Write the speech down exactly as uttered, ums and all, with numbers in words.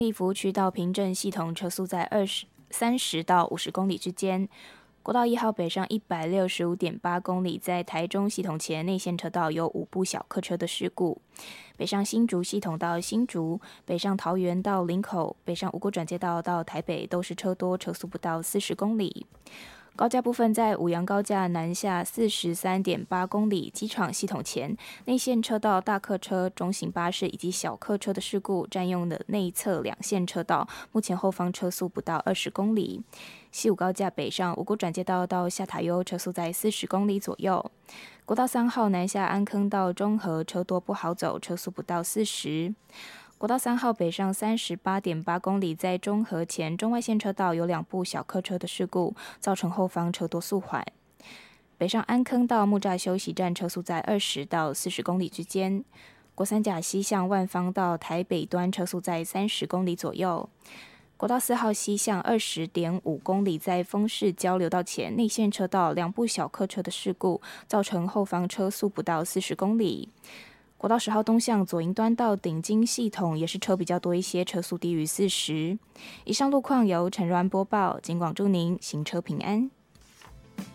立服务区到平镇系统车速在二十三十到五十公里之间。国道一号北上一百六十五点八公里，在台中系统前内线车道有五部小客车的事故。北上新竹系统到新竹，北上桃园到林口，北上五股转接道到台北都是车多，车速不到四十公里。高架部分在五杨高架南下四十三点八公里，机场系统前内线车道大客车、中型巴士以及小客车的事故，占用了内侧两线车道，目前后方车速不到二十公里。西武高架北上五股转接道到下塔悠，车速在四十公里左右。国道三号南下安坑到中和，车多不好走，车速不到四十。国道三号北上三十八点八公里，在中和前中外线车道有两部小客车的事故，造成后方车多速缓。北上安坑到木栅休息站，车速在二十到四十公里之间。国三甲西向万芳到台北端，车速在三十公里左右。国道四号西向二十点五公里，在丰市交流道前内线车道两部小客车的事故，造成后方车速不到四十公里。国道十号东向左营端到顶金系统也是车比较多一些，车速低于四十。以上路况由陈如安播报，警广祝您行车平安。